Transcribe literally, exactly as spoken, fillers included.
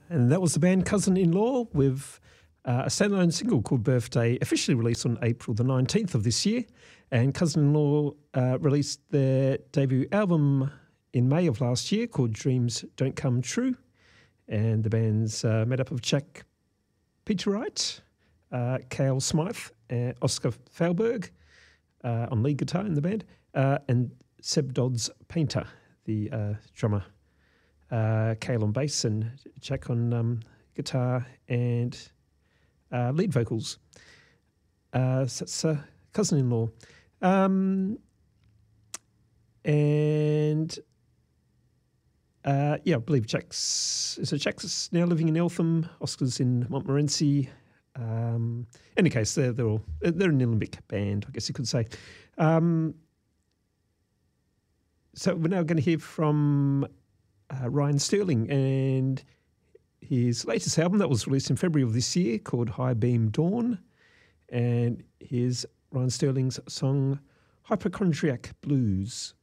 And that was the band Cousin-in-Law with uh, a standalone single called Birthday, officially released on April the nineteenth of this year. And Cousin-in-Law uh, released their debut album in May of last year called Dreams Don't Come True. And the band's uh, made up of Jack Peterwright, uh, Cale Smythe, uh, Oscar Fahlberg uh, on lead guitar in the band, uh, and Seb Dodds Painter, the uh, drummer. Uh, Cale on bass and Jack on um, guitar and uh, lead vocals. Uh, so that's uh, Cousin-in-Law. Um, and uh, yeah, I believe Jack's, so Jack's now living in Eltham, Oscar's in Montmorency. Um, in any case, they're, they're all, they're an Nillumbik band, I guess you could say. Um, so we're now going to hear from Uh, Ryan Sterling and his latest album that was released in February of this year called High Beam Dawn, and here's Ryan Sterling's song Hypochondriac Blues.